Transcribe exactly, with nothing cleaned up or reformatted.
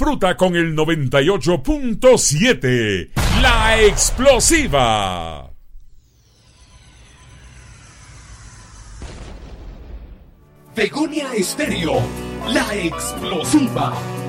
Disfruta con el noventa y ocho punto siete. La Explosiva. Begonia Estéreo, La Explosiva.